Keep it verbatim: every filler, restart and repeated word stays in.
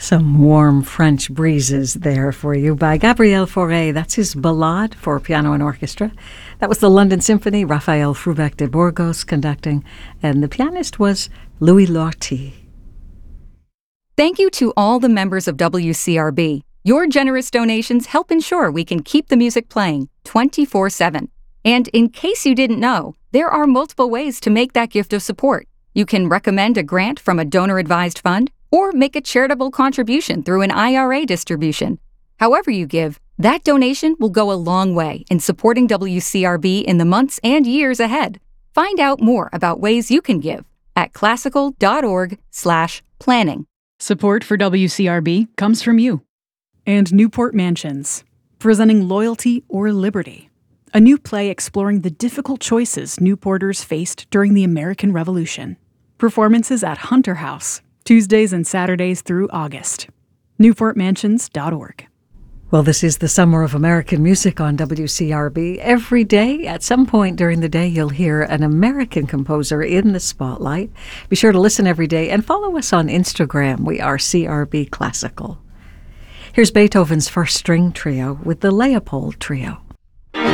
Some warm French breezes there for you by Gabriel Fauré. That's his Ballade for piano and orchestra. That was the London Symphony, Rafael Frubeck de Burgos conducting, and the pianist was Louis Lortie. Thank you to all the members of W C R B. Your generous donations help ensure we can keep the music playing twenty-four seven. And in case you didn't know, there are multiple ways to make that gift of support. You can recommend a grant from a donor-advised fund, or make a charitable contribution through an I R A distribution. However you give, that donation will go a long way in supporting W C R B in the months and years ahead. Find out more about ways you can give at classical.org slash planning. Support for W C R B comes from you. And Newport Mansions, presenting Loyalty or Liberty, a new play exploring the difficult choices Newporters faced during the American Revolution. Performances at Hunter House, Tuesdays and Saturdays through August. newport mansions dot org. Well, this is the Summer of American Music on W C R B. Every day, at some point during the day, you'll hear an American composer in the spotlight. Be sure to listen every day and follow us on Instagram. We are C R B Classical. Here's Beethoven's First String Trio with the Leopold Trio.